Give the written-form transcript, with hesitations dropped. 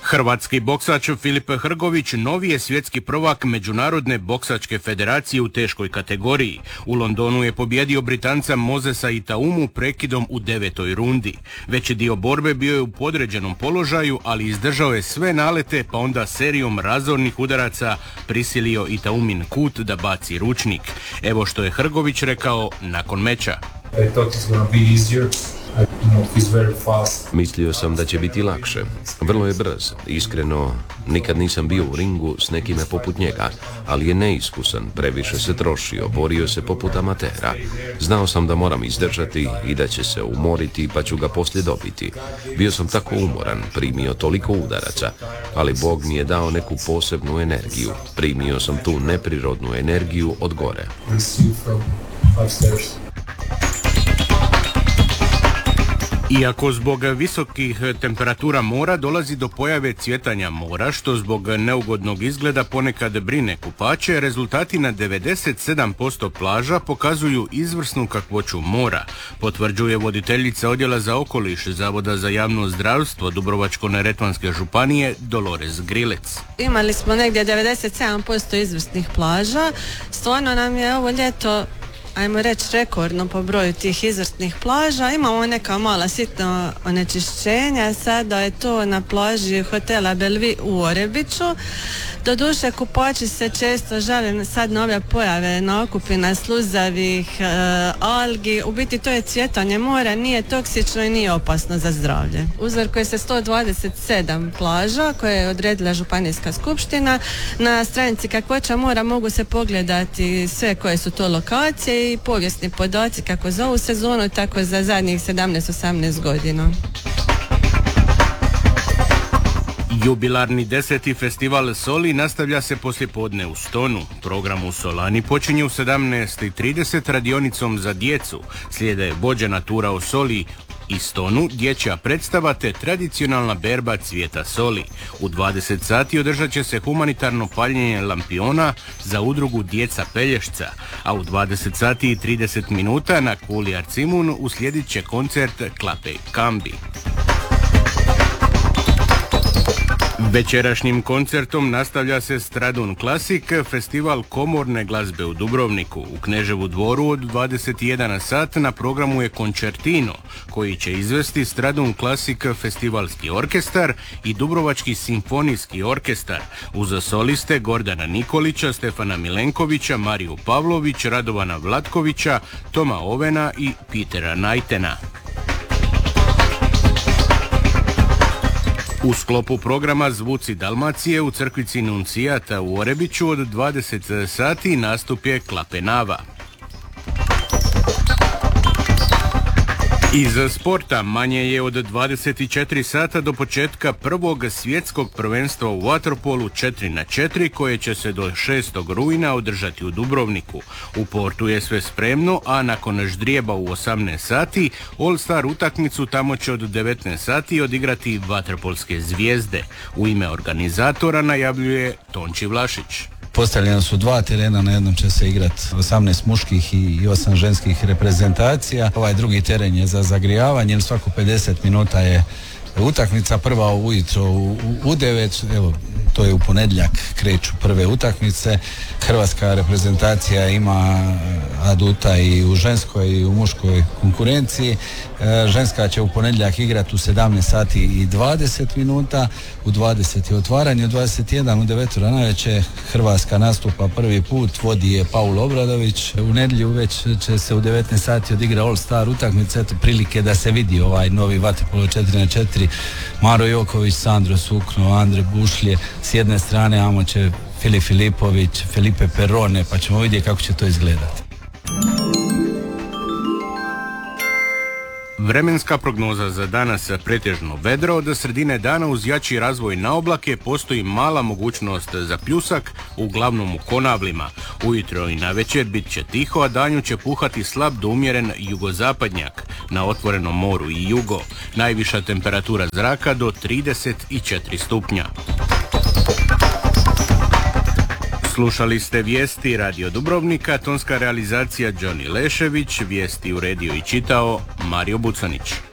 Hrvatski boksač Filip Hrgović novi je svjetski prvak Međunarodne boksačke federacije u teškoj kategoriji. U Londonu je pobjedio Britanca Mosesa Itaumu prekidom u 9. rundi. Veći dio borbe bio je u podređenom položaju, ali izdržao je sve nalete, pa onda serijom razornih udaraca prisilio Itaumin kut da baci ručnik. Evo što je Hrgović rekao nakon meča. Mislio sam da će biti lakše. Vrlo je brz. Iskreno, nikad nisam bio u ringu s nekime poput njega, ali je neiskusan, previše se trošio, borio se poput amatera. Znao sam da moram izdržati i da će se umoriti, pa ću ga poslije dobiti. Bio sam tako umoran, primio toliko udaraca, ali Bog mi je dao neku posebnu energiju. Primio sam tu neprirodnu energiju od gore. Iako zbog visokih temperatura mora dolazi do pojave cvjetanja mora, što zbog neugodnog izgleda ponekad brine kupače, rezultati na 97% plaža pokazuju izvrsnu kakvoću mora, potvrđuje voditeljica Odjela za okoliš Zavoda za javno zdravstvo Dubrovačko-neretvanske županije Dolores Grilec. Imali smo negdje 97% izvrsnih plaža, stvarno nam je ovo ljeto, ajmo reći, rekordno po broju tih izvrsnih plaža. Imamo neka mala sitna onečišćenja, sada je to na plaži hotela Belvi u Orebiću. Doduše, kupači se često žale sad na ove pojave nakupina sluzavih algi. U biti to je cvjetanje mora, nije toksično i nije opasno za zdravlje. Uzorkuje se 127 plaža koje je odredila Županijska skupština. Na stranici kakvoća mora mogu se pogledati sve koje su to lokacije i povijesni podaci kako za ovu sezonu, tako za zadnjih 17-18 godina. Jubilarni 10. festival Soli nastavlja se poslijepodne u Stonu. Program u Solani počinje u 17:30 radionicom za djecu. Slijede vođena tura o Soli i Stonu, dječja predstava te tradicionalna berba cvijeta soli. U 20 sati održat će se humanitarno paljenje lampiona za udrugu Djeca Pelješca, a u 20 sati i 30 minuta na kuli Arcimun uslijedit će koncert Klape Kambi. Večerašnjim koncertom nastavlja se Stradun Classic, festival komorne glazbe u Dubrovniku. U Kneževu dvoru od 21 sat na programu je Koncertino, koji će izvesti Stradun Classic festivalski orkestar i Dubrovački simfonijski orkestar, uz soliste Gordana Nikolića, Stefana Milenkovića, Mariju Pavlović, Radovana Vlatkovića, Toma Ovena i Pitera Najtena. U sklopu programa Zvuci Dalmacije u crkvici Nuncijata u Orebiću od 20 sati nastup je Klapenava. Iz sporta manje je od 24 sata do početka prvog svjetskog prvenstva u vaterpolu 4x4 koje će se do 6. rujna održati u Dubrovniku. U portu je sve spremno, a nakon ždrijeba u 18 sati All-Star utakmicu tamo će od 19 sati odigrati vaterpolske zvijezde. U ime organizatora najavljuje Tonči Vlašić. Postavljena su 2 terena, na jednom će se igrati 18 muških i 8 ženskih reprezentacija. Ovaj drugi teren je za zagrijavanje, jer svako 50 minuta je utakmica, prva ujutro u 9, evo, to je u ponedjeljak kreću prve utakmice. Hrvatska reprezentacija ima aduta i u ženskoj i u muškoj konkurenciji. Ženska će u ponedjeljak igrati u 17 sati i 20 minuta, u 20 je otvaranje, u 21 u 9 navečer Hrvatska nastupa prvi put, vodi je Paul Obradović. U nedjelju već će se u 19 sati odigra All-Star utakmica, eto prilike da se vidi ovaj novi vaterpolo 4x4, Maro Joković, Sandro Sukno, Andre Bušlje s jedne strane, amo će Filip Filipović, Felipe Perrone, pa ćemo vidjeti kako će to izgledati. Vremenska prognoza za danas pretežno vedro, od sredine dana uz jači razvoj na oblake postoji mala mogućnost za pljusak, uglavnom u Konavlima. Ujutro i navečer bit će tiho, a danju će puhati slab do umjeren jugozapadnjak, na otvorenom moru i jugo. Najviša temperatura zraka do 34 stupnja. Slušali ste vijesti Radio Dubrovnika, tonska realizacija Johnny Lešević, vijesti uredio i čitao Mario Bucanić.